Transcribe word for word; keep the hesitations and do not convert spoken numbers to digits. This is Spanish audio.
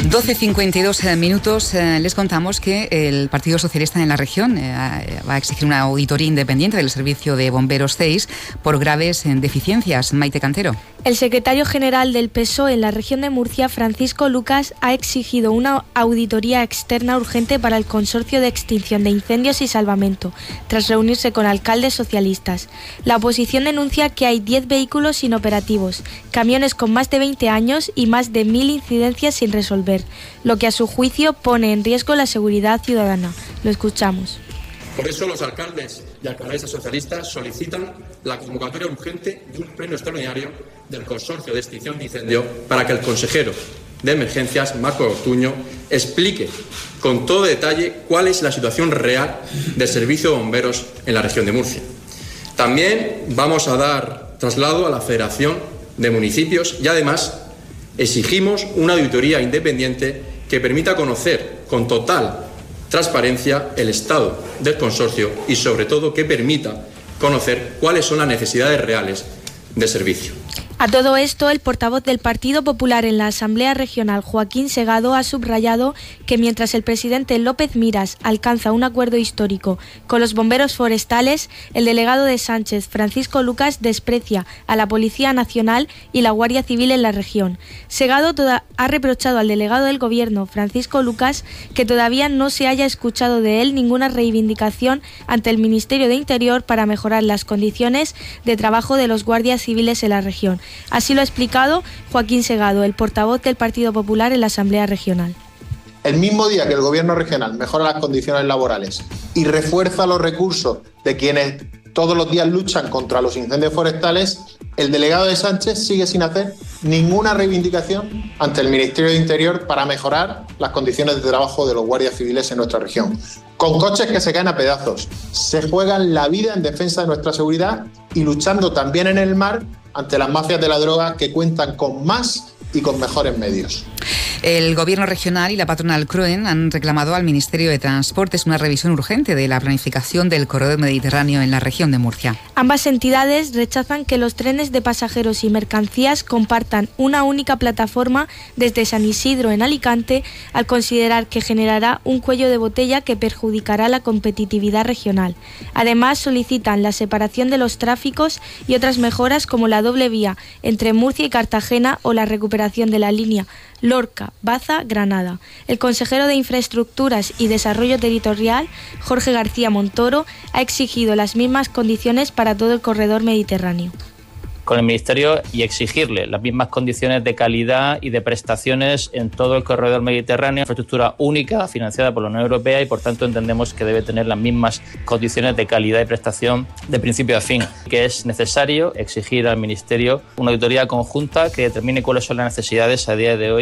doce cincuenta y dos minutos. Eh, les contamos que el Partido Socialista en la región eh, va a exigir una auditoría independiente del Servicio de Bomberos C E I S por graves eh, deficiencias. Maite Cantero. El secretario general del P S O E en la región de Murcia, Francisco Lucas, ha exigido una auditoría externa urgente para el Consorcio de Extinción de Incendios y Salvamento, tras reunirse con alcaldes socialistas. La oposición denuncia que hay diez vehículos inoperativos, camiones con más de veinte años y más de mil incidencias sin resolver, lo que a su juicio pone en riesgo la seguridad ciudadana. Lo escuchamos. Por eso los alcaldes y alcaldesas socialistas solicitan la convocatoria urgente de un pleno extraordinario del Consorcio de Extinción de Incendios para que el consejero de Emergencias, Marco Ortuño, explique con todo detalle cuál es la situación real del servicio de bomberos en la región de Murcia. También vamos a dar traslado a la Federación de Municipios y además exigimos una auditoría independiente que permita conocer con total transparencia el estado del consorcio y, sobre todo, que permita conocer cuáles son las necesidades reales de servicio. A todo esto, el portavoz del Partido Popular en la Asamblea Regional, Joaquín Segado, ha subrayado que mientras el presidente López Miras alcanza un acuerdo histórico con los bomberos forestales, el delegado de Sánchez, Francisco Lucas, desprecia a la Policía Nacional y la Guardia Civil en la región. Segado toda, ha reprochado al delegado del Gobierno, Francisco Lucas, que todavía no se haya escuchado de él ninguna reivindicación ante el Ministerio de Interior para mejorar las condiciones de trabajo de los guardias civiles en la región. Así lo ha explicado Joaquín Segado, el portavoz del Partido Popular en la Asamblea Regional. El mismo día que el Gobierno regional mejora las condiciones laborales y refuerza los recursos de quienes todos los días luchan contra los incendios forestales, el delegado de Sánchez sigue sin hacer ninguna reivindicación ante el Ministerio de Interior para mejorar las condiciones de trabajo de los guardias civiles en nuestra región. Con coches que se caen a pedazos, se juegan la vida en defensa de nuestra seguridad y luchando también en el mar ante las mafias de la droga que cuentan con más y con mejores medios. El Gobierno regional y la patronal Croen han reclamado al Ministerio de Transportes una revisión urgente de la planificación del corredor mediterráneo en la región de Murcia. Ambas entidades rechazan que los trenes de pasajeros y mercancías compartan una única plataforma desde San Isidro en Alicante, al considerar que generará un cuello de botella que perjudicará la competitividad regional. Además, solicitan la separación de los tráficos y otras mejoras como la doble vía entre Murcia y Cartagena o la recuperación de la línea Lorca, Baza, Granada. El consejero de Infraestructuras y Desarrollo Territorial, Jorge García Montoro, ha exigido las mismas condiciones para todo el corredor mediterráneo. Con el Ministerio y exigirle las mismas condiciones de calidad y de prestaciones en todo el corredor mediterráneo, infraestructura única financiada por la Unión Europea y por tanto entendemos que debe tener las mismas condiciones de calidad y prestación de principio a fin, que es necesario exigir al Ministerio una auditoría conjunta que determine cuáles son las necesidades a día de hoy